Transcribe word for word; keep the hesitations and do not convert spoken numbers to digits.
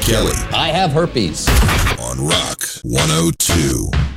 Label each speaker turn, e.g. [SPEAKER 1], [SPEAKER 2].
[SPEAKER 1] Kelly
[SPEAKER 2] I have herpes.
[SPEAKER 1] on Rock one oh two.